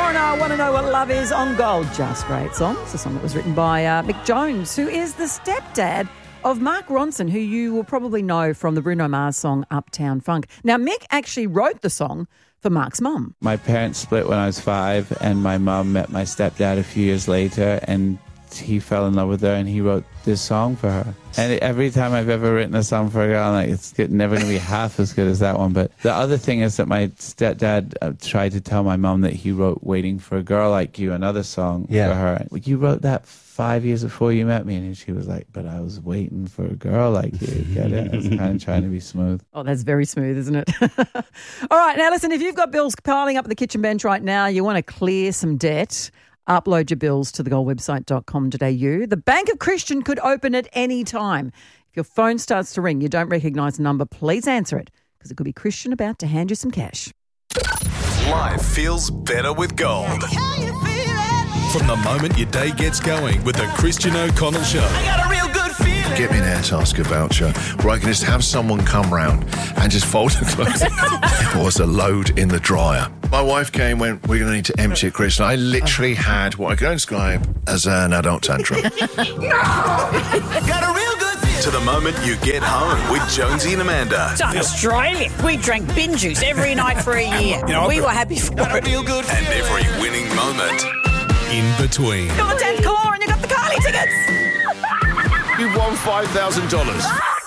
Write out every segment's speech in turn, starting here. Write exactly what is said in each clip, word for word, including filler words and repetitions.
Foreigner, I Want to Know What Love Is on Gold. Just great song. It's a song that was written by uh, Mick Jones, who is the stepdad of Mark Ronson, who you will probably know from the Bruno Mars song Uptown Funk. Now, Mick actually wrote the song for Mark's mum. My parents split when I was five, and my mum met my stepdad a few years later, and he fell in love with her, and he wrote this song for her. And every time I've ever written a song for a girl, I'm like, it's never going to be half as good as that one. But the other thing is that my stepdad uh, tried to tell my mum that he wrote Waiting for a Girl Like You, another song yeah. for her. Like, you wrote that five years before you met me. And she was like, but I was waiting for a girl like you. Get it? I was kind of trying to be smooth. Oh, that's very smooth, isn't it? All right, now listen, if you've got bills piling up at the kitchen bench right now, you want to clear some debt, upload your bills to the gold website dot com dot a u. The Bank of Christian could open at any time. If your phone starts to ring, you don't recognise the number, please answer it, because it could be Christian about to hand you some cash. Life feels better with gold. From the moment your day gets going with the Christian O'Connell Show. I got a real good feeling. Get me an Airtasker voucher where I can just have someone come round and just fold the clothes. It was a load in the dryer. My wife came and went, we're going to need to empty it, Chris. And I literally had what I can describe as an adult tantrum. No! Got a real good feeling. To the moment you get home with Jonesy and Amanda. It's Australia. We drank bin juice every night for a year. You know, we were happy for got it. A real good and feeling. every winning moment in between. You got the tenth caller and you got the Carly tickets. You won five thousand dollars.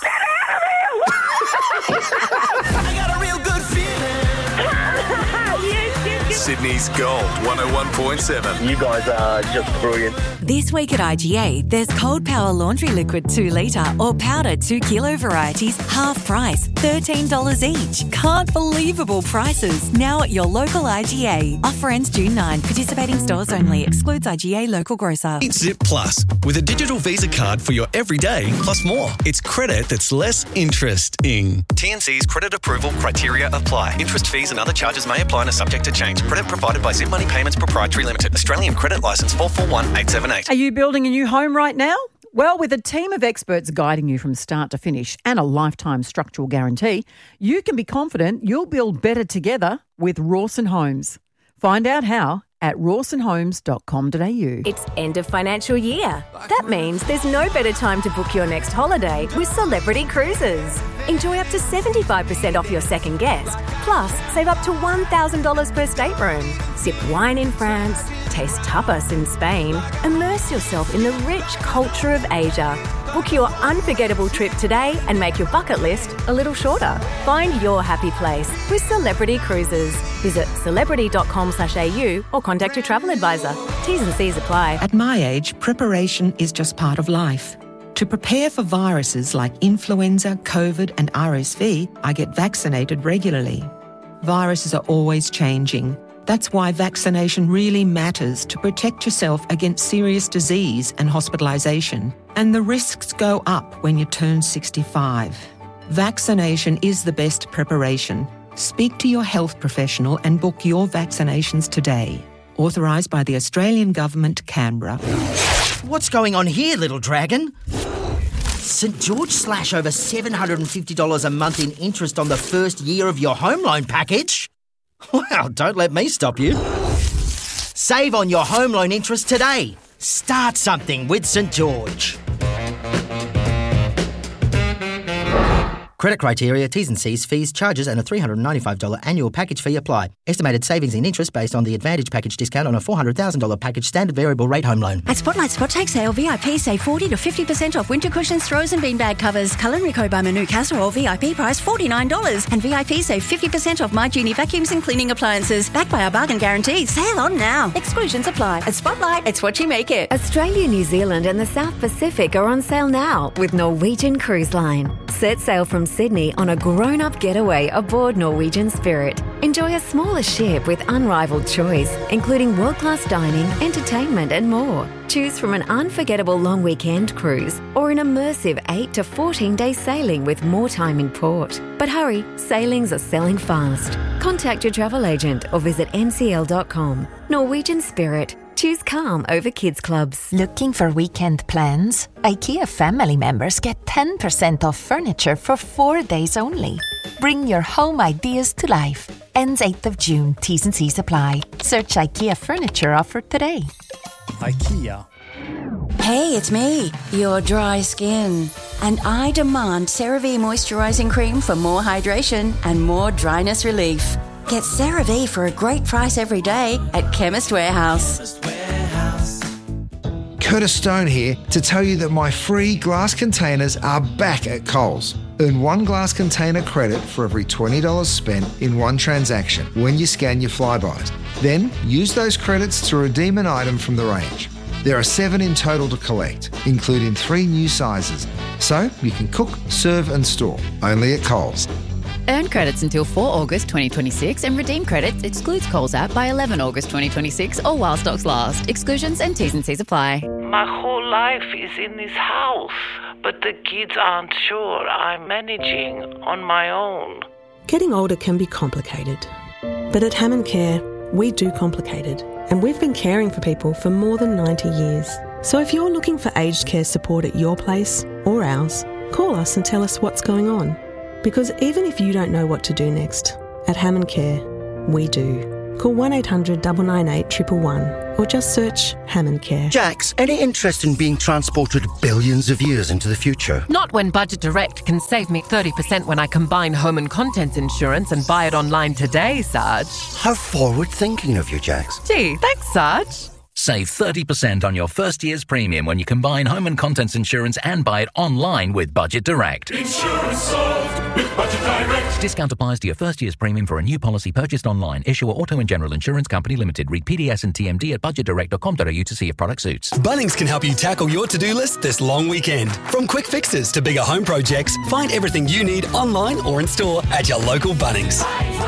I got a real good feeling. yes, yes, yes. Sydney's Gold one oh one point seven. You guys are just brilliant. This week at I G A, there's Cold Power Laundry Liquid two litre or powder two kilo varieties, half price, thirteen dollars each. Can't believable prices. Now at your local I G A. Offer ends June ninth. Participating stores only. Excludes I G A local grocer. It's Zip Plus with a digital Visa card for your everyday plus more. It's credit that's less interesting. T N C's credit approval criteria apply. Interest, fees and other charges may apply and are subject to change. Credit provided by Zip Money Payments Proprietary Limited. Australian Credit Licence four four one eight seven eight. Are you building a new home right now? Well, with a team of experts guiding you from start to finish and a lifetime structural guarantee, you can be confident you'll build better together with Rawson Homes. Find out how at rawson homes dot com dot a u. It's end of financial year. That means there's no better time to book your next holiday with Celebrity Cruises. Enjoy up to seventy-five percent off your second guest. Plus, save up to one thousand dollars per stateroom. Sip wine in France, taste tapas in Spain, immerse yourself in the rich culture of Asia. Book your unforgettable trip today and make your bucket list a little shorter. Find your happy place with Celebrity Cruises. Visit celebrity dot com slash a u or contact your travel advisor. T's and C's apply. At my age, preparation is just part of life. To prepare for viruses like influenza, COVID and R S V, I get vaccinated regularly. Viruses are always changing. That's why vaccination really matters to protect yourself against serious disease and hospitalisation. And the risks go up when you turn sixty-five. Vaccination is the best preparation. Speak to your health professional and book your vaccinations today. Authorised by the Australian Government, Canberra. What's going on here, little dragon? St George slash over seven hundred fifty dollars a month in interest on the first year of your home loan package? Well, don't let me stop you. Save on your home loan interest today. Start something with St George. Credit criteria, T's and C's, fees, charges and a three hundred ninety-five dollars annual package fee apply. Estimated savings in interest based on the Advantage package discount on a four hundred thousand dollars package standard variable rate home loan. At Spotlight Spot Take Sale, V I P save forty to fifty percent off winter cushions, throws and beanbag covers. Culinary Co by Manu Casserole, V I P price forty-nine dollars. And V I P save fifty percent off My Genie vacuums and cleaning appliances. Backed by our bargain guarantee. Sale on now. Exclusions apply. At Spotlight, it's what you make it. Australia, New Zealand and the South Pacific are on sale now with Norwegian Cruise Line. Set sail from Sydney on a grown-up getaway aboard Norwegian Spirit. Enjoy a smaller ship with unrivaled choice, including world-class dining, entertainment and more. Choose from an unforgettable long weekend cruise or an immersive eight to fourteen day sailing with more time in port. But hurry, sailings are selling fast. Contact your travel agent or visit n c l dot com. Norwegian Spirit. Choose calm over kids clubs. Looking for weekend plans? IKEA family members get ten percent off furniture for four days only. Bring your home ideas to life. Ends eighth of June. T's and C's apply. Search IKEA furniture offer today. IKEA. Hey, it's me, your dry skin. And I demand CeraVe Moisturising Cream for more hydration and more dryness relief. Get CeraVe for a great price every day at Chemist Warehouse. Curtis Stone here to tell you that my free glass containers are back at Coles. Earn one glass container credit for every twenty dollars spent in one transaction when you scan your Flybys. Then use those credits to redeem an item from the range. There are seven in total to collect, including three new sizes. So you can cook, serve and store, only at Coles. Earn credits until the fourth of August twenty twenty-six and redeem credits excludes Coles app by the eleventh of August twenty twenty-six or while stocks last. Exclusions and T's and C's apply. My whole life is in this house, but the kids aren't sure I'm managing on my own. Getting older can be complicated, but at Hammond Care, we do complicated, and we've been caring for people for more than ninety years. So if you're looking for aged care support at your place or ours, call us and tell us what's going on. Because even if you don't know what to do next, at Hammond Care, we do. Call one eight hundred nine nine eight one one one or just search Hammond Care. Jax, any interest in being transported billions of years into the future? Not when Budget Direct can save me thirty percent when I combine home and contents insurance and buy it online today, Sarge. How forward-thinking of you, Jax. Gee, thanks, Sarge. Save thirty percent on your first year's premium when you combine home and contents insurance and buy it online with Budget Direct. Insurance solved with Budget Direct. Discount applies to your first year's premium for a new policy purchased online. Issuer Auto and General Insurance Company Limited. Read P D S and T M D at budget direct dot com dot a u to see if product suits. Bunnings can help you tackle your to-do list this long weekend. From quick fixes to bigger home projects, find everything you need online or in store at your local Bunnings.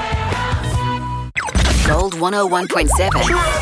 Gold one oh one point seven.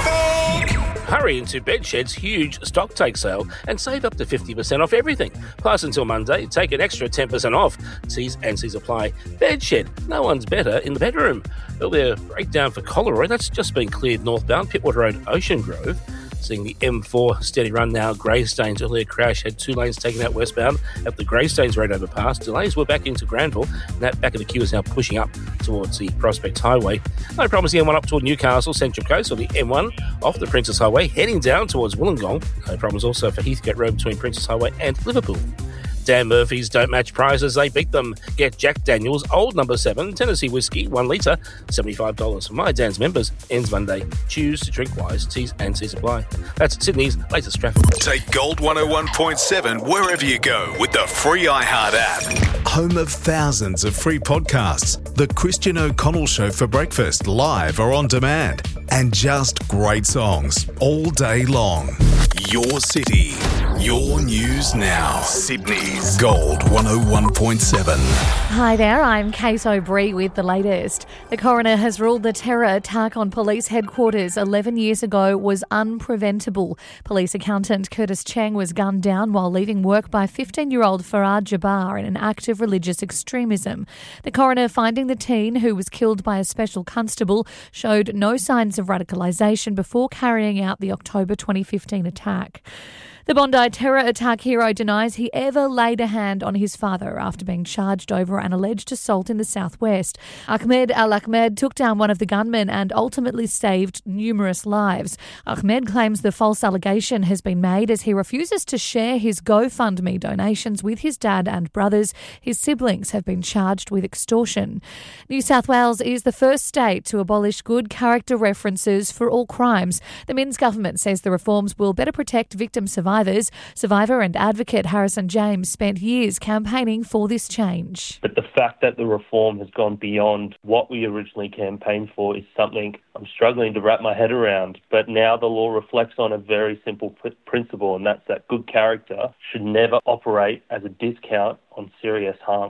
Hurry into Bedshed's huge stock take sale and save up to fifty percent off everything. Plus, until Monday, take an extra ten percent off. T's and C's apply. Bedshed, no one's better in the bedroom. Earlier breakdown for Collaroy, that's just been cleared northbound, Pittwater Road, Ocean Grove. Seeing the M four steady run now. Greystanes earlier crash had two lanes taken out westbound at the Greystanes road overpass. Delays were back into Granville, and that back of the queue is now pushing up towards the Prospect Highway. No problems the M one up toward Newcastle, Central Coast, or the M one off the Princess Highway, heading down towards Wollongong. No problems also for Heathcote Road between Princess Highway and Liverpool. Dan Murphy's don't match prices, they beat them. Get Jack Daniel's Old Number seven Tennessee Whiskey, one litre, seventy-five dollars. For My Dan's members, ends Monday. Choose to drink wise. T's and C's apply. That's Sydney's latest traffic. Take Gold one oh one point seven wherever you go with the free iHeart app. Home of thousands of free podcasts. The Christian O'Connell Show for breakfast, live or on demand. And just great songs all day long. Your city, your news now. Sydney's Gold one oh one point seven. Hi there, I'm Kate O'Brien with the latest. The coroner has ruled the terror attack on police headquarters eleven years ago was unpreventable. Police accountant Curtis Cheng was gunned down while leaving work by fifteen-year-old Farad Jabbar in an act of religious extremism. The coroner finding the teen, who was killed by a special constable, showed no signs of radicalisation before carrying out the October twenty fifteen attack. The Bondi terror attack hero denies he ever laid a hand on his father after being charged over an alleged assault in the southwest. Ahmed Al-Ahmed took down one of the gunmen and ultimately saved numerous lives. Ahmed claims the false allegation has been made as he refuses to share his GoFundMe donations with his dad and brothers. His siblings have been charged with extortion. New South Wales is the first state to abolish good character references for all crimes. The Minns government says the reforms will better protect victim survivors. Survivor and advocate Harrison James spent years campaigning for this change. But the fact that the reform has gone beyond what we originally campaigned for is something I'm struggling to wrap my head around. But now the law reflects on a very simple p- principle, and that's that good character should never operate as a discount on serious harm.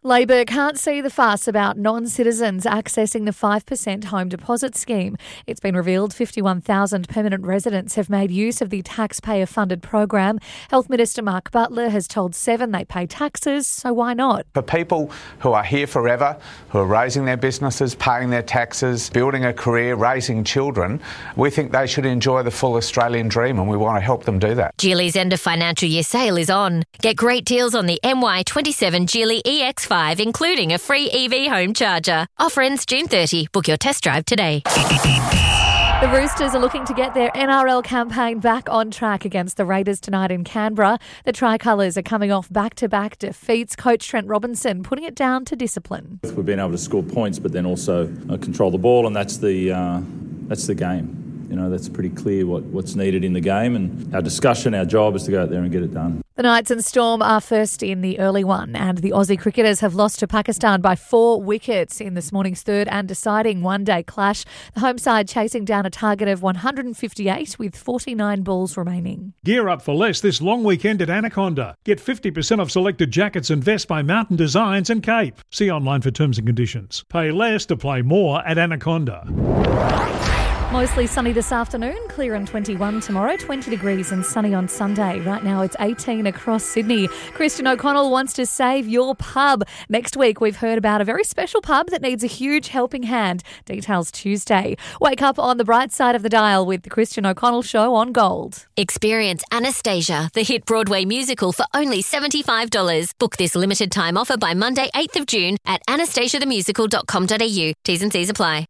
Labor can't see the fuss about non-citizens accessing the five percent home deposit scheme. It's been revealed fifty-one thousand permanent residents have made use of the taxpayer-funded program. Health Minister Mark Butler has told Seven they pay taxes, so why not? For people who are here forever, who are raising their businesses, paying their taxes, building a career, raising children, we think they should enjoy the full Australian dream, and we want to help them do that. Geely's end of financial year sale is on. Get great deals on the M Y twenty-seven Geely E X five, including a free E V home charger. Offer ends June thirtieth. Book your test drive today. The Roosters are looking to get their N R L campaign back on track against the Raiders tonight in Canberra. The Tricolours are coming off back-to-back defeats. Coach Trent Robinson putting it down to discipline. We've been able to score points, but then also uh, control the ball, and that's the uh, that's the game. You know, that's pretty clear what, what's needed in the game, and our discussion, our job is to go out there and get it done. The Knights and Storm are first in the early one, and the Aussie cricketers have lost to Pakistan by four wickets in this morning's third and deciding one-day clash. The home side chasing down a target of one hundred fifty-eight with forty-nine balls remaining. Gear up for less this long weekend at Anaconda. Get fifty percent off selected jackets and vests by Mountain Designs and Cape. See online for terms and conditions. Pay less to play more at Anaconda. Mostly sunny this afternoon, clear and twenty-one tomorrow, twenty degrees and sunny on Sunday. Right now it's eighteen across Sydney. Christian O'Connell wants to save your pub. Next week we've heard about a very special pub that needs a huge helping hand. Details Tuesday. Wake up on the bright side of the dial with the Christian O'Connell Show on Gold. Experience Anastasia, the hit Broadway musical, for only seventy-five dollars. Book this limited time offer by Monday, eighth of June at anastasia the musical dot com dot a u. T's and C's apply.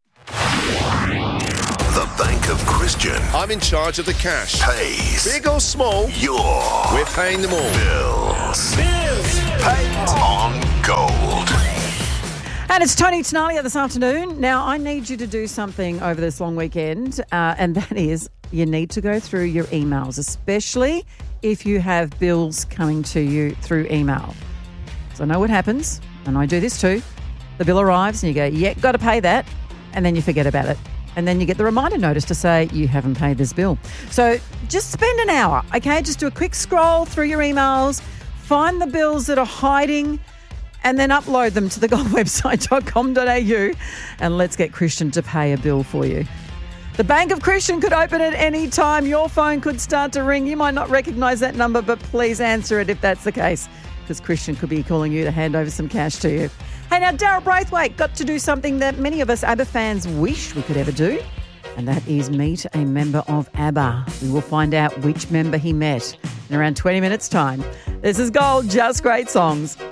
The Bank of Christian. I'm in charge of the cash. Pays. Big or small, Your we're paying them all. bills. Bills. Paid on Gold. And it's Tony Tenalia this afternoon. Now, I need you to do something over this long weekend, uh, and that is you need to go through your emails, especially if you have bills coming to you through email. So I know what happens, and I do this too. The bill arrives and you go, yeah, got to pay that, and then you forget about it. And then you get the reminder notice to say you haven't paid this bill. So just spend an hour, okay? Just do a quick scroll through your emails, find the bills that are hiding, and then upload them to the gold website dot com dot a u, and let's get Christian to pay a bill for you. The Bank of Christian could open at any time. Your phone could start to ring. You might not recognise that number, but please answer it if that's the case, because Christian could be calling you to hand over some cash to you. Hey, now, Daryl Braithwaite got to do something that many of us ABBA fans wish we could ever do, and that is meet a member of ABBA. We will find out which member he met in around twenty minutes' time. This is Gold, Just Great Songs.